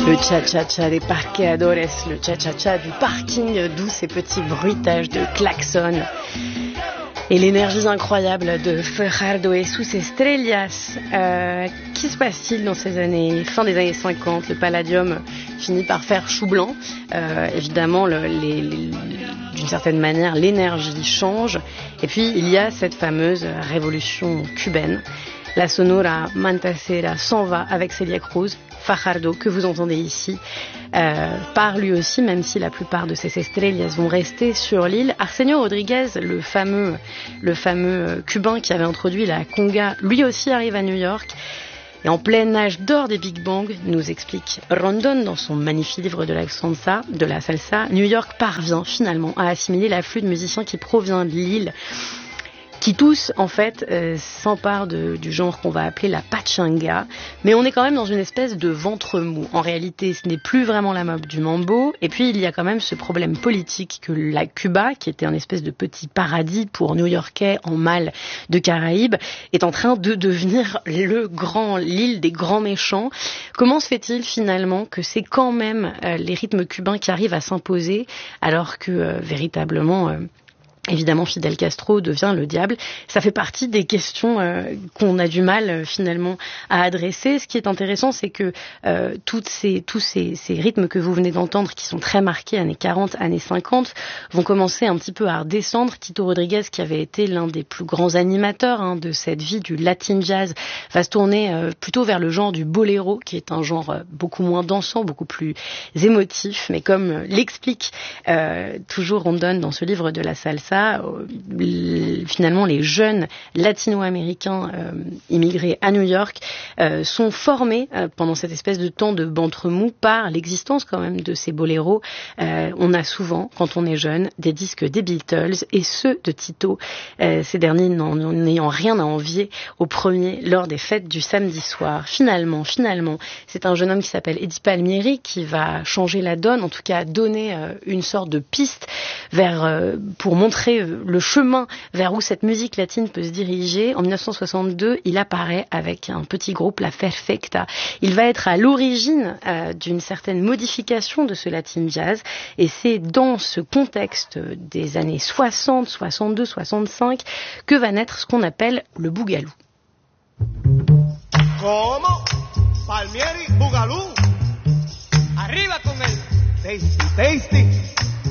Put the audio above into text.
Le cha-cha-cha des parqueadores, le cha-cha-cha du parking, d'où ces petits bruitages de klaxons. Et l'énergie incroyable de Fajardo et sus estrellas. Qu'y se passe-t-il dans ces années, fin des années 50? Le Palladium finit par faire chou blanc. Évidemment, d'une certaine manière, l'énergie change. Et puis, il y a cette fameuse révolution cubaine. La Sonora Matancera s'en va avec Celia Cruz. Fajardo, que vous entendez ici, part lui aussi, même si la plupart de ces estrellas vont rester sur l'île. Arsenio Rodriguez, le fameux cubain qui avait introduit la conga, lui aussi arrive à New York. Et en plein âge d'or des Big Bang, nous explique Rondon dans son magnifique livre de la salsa, New York parvient finalement à assimiler l'afflux de musiciens qui provient de l'île, qui tous, en fait, s'emparent du genre qu'on va appeler la pachanga. Mais on est quand même dans une espèce de ventre mou. En réalité, ce n'est plus vraiment la mode du mambo. Et puis, il y a quand même ce problème politique que la Cuba, qui était un espèce de petit paradis pour New-Yorkais en mal de Caraïbes, est en train de devenir l'île des grands méchants. Comment se fait-il finalement que c'est quand même les rythmes cubains qui arrivent à s'imposer, alors que véritablement... Évidemment, Fidel Castro devient le diable. Ça fait partie des questions qu'on a du mal finalement à adresser. Ce qui est intéressant, c'est que tous ces rythmes que vous venez d'entendre, qui sont très marqués années 40, années 50, vont commencer un petit peu à redescendre. Tito Rodriguez, qui avait été l'un des plus grands animateurs de cette vie du latin jazz, va se tourner plutôt vers le genre du boléro, qui est un genre beaucoup moins dansant, beaucoup plus émotif. Mais comme l'explique toujours Rondon dans ce livre de la salsa, finalement les jeunes latino-américains immigrés à New York sont formés pendant cette espèce de temps de ventre mou par l'existence quand même de ces boléros. On a souvent, quand on est jeune, des disques des Beatles et ceux de Tito, ces derniers n'ayant rien à envier aux premiers lors des fêtes du samedi soir. Finalement, c'est un jeune homme qui s'appelle Eddie Palmieri qui va changer la donne, en tout cas donner une sorte de piste pour montrer le chemin vers où cette musique latine peut se diriger. En 1962, il apparaît avec un petit groupe, la Perfecta. Il va être à l'origine d'une certaine modification de ce latin jazz, et c'est dans ce contexte des années 60, 62, 65 que va naître ce qu'on appelle le boogaloo. ¿Cómo? Palmieri, boogaloo. Arriba con él. Tasty, tasty.